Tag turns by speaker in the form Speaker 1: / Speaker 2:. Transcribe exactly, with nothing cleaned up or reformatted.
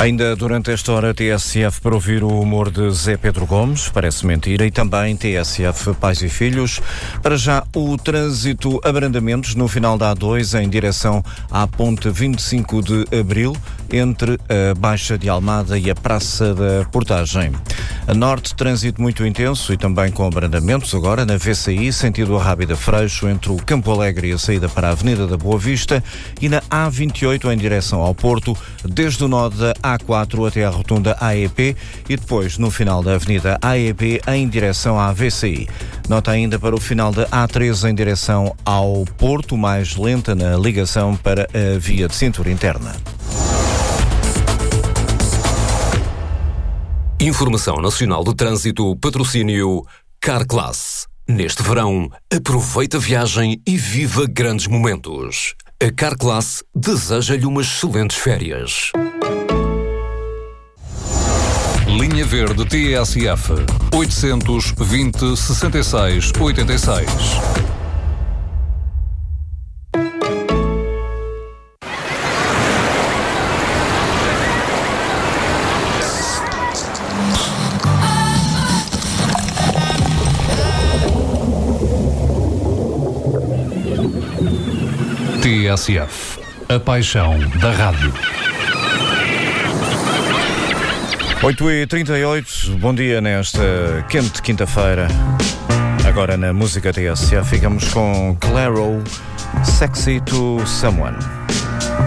Speaker 1: Ainda durante esta hora, T S F para ouvir o humor de Zé Pedro Gomes, parece mentira, e também T S F Pais e Filhos. Para já, o trânsito, abrandamentos no final da A dois em direção à ponte vinte e cinco de Abril, entre a Baixa de Almada e a Praça da Portagem. A norte, trânsito muito intenso e também com abrandamentos agora na V C I, sentido Arrábida Freixo, entre o Campo Alegre e a saída para a Avenida da Boa Vista, e na A vinte e oito em direção ao Porto, desde o nó da A quatro até à rotunda A E P e depois no final da Avenida A E P em direção à V C I. Nota ainda para o final da A treze em direção ao Porto, mais lenta na ligação para a via de cintura interna.
Speaker 2: Informação Nacional de Trânsito, patrocínio Carclass. Neste verão, aproveita a viagem e viva grandes momentos. A Carclass deseja-lhe umas excelentes férias.
Speaker 3: Linha Verde T S F oitocentos, vinte, sessenta e seis, oitenta e seis. T S F, a paixão da rádio.
Speaker 1: oito e trinta e oito, bom dia nesta quente quinta-feira. Agora na música T S F ficamos com Claro, Sexy to Someone.